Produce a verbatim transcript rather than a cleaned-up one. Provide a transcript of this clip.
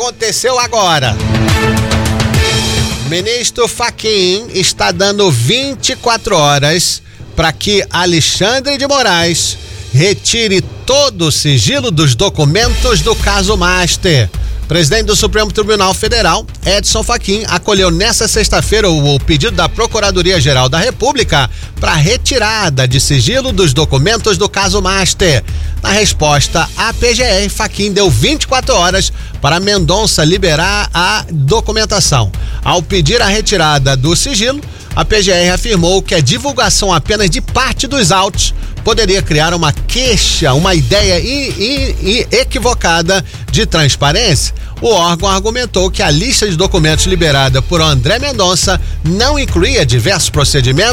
aconteceu agora. Ministro Fachin está dando vinte e quatro horas para que Alexandre de Moraes retire todo o sigilo dos documentos do caso Master. Presidente do Supremo Tribunal Federal, Edson Fachin, acolheu nesta sexta-feira o pedido da Procuradoria-Geral da República para retirada de sigilo dos documentos do caso Master. Na resposta à P G R, Fachin deu vinte e quatro horas para Mendonça liberar a documentação. Ao pedir a retirada do sigilo, a P G R afirmou que a divulgação apenas de parte dos autos poderia criar uma queixa, uma ideia i, i, i, equivocada de transparência. O órgão argumentou que a lista de documentos liberada por André Mendonça não incluía diversos procedimentos